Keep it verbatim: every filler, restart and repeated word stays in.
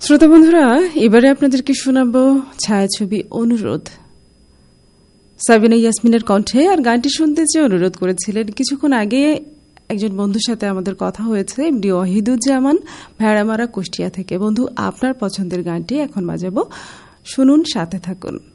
শ্রোতা বন্ধুরা, এবারে আপনাদেরকে শোনাবো ছায়াছবি অনুরোধ। সাবিনা ইয়াসমিনের কণ্ঠে। আর গানটি শুনতে চেয়ে অনুরোধ করেছিলেন কিছুক্ষণ আগে একজন বন্ধুর সাথে আমাদের কথা হয়েছে, এমডি ওয়াহিদুজ্জামান, ভেড়ামারা কুষ্টিয়া থেকে। বন্ধু, আপনার পছন্দের গানটি এখন বাজাবো, শুনুন, সাথে থাকুন।